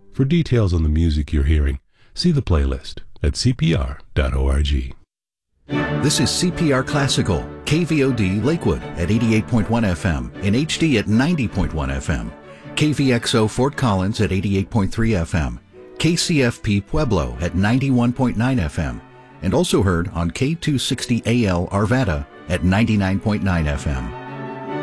For details on the music you're hearing, see the playlist at cpr.org. This is CPR Classical, KVOD Lakewood at 88.1 FM, in HD at 90.1 FM, KVXO Fort Collins at 88.3 FM, KCFP Pueblo at 91.9 FM, and also heard on K260AL Arvada at 99.9 FM.